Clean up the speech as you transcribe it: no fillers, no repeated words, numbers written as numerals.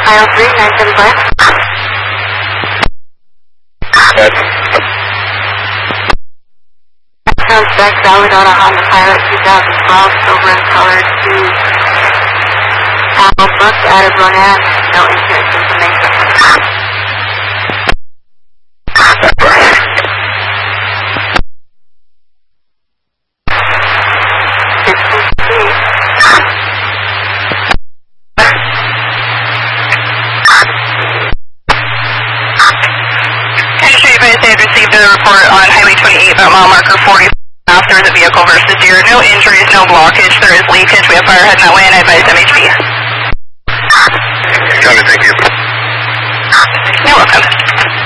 Mile 3, 975. Good. Back valid on a Honda Pilot 2012, silver in color to Al Buck out of Ronan. No insurance information. They had received a report on Highway 28 about mile marker 40. There is a vehicle versus deer. No injuries, no blockage. There is leakage. We have fire heading that way, and I advise MHP. Tony, thank you. You're welcome.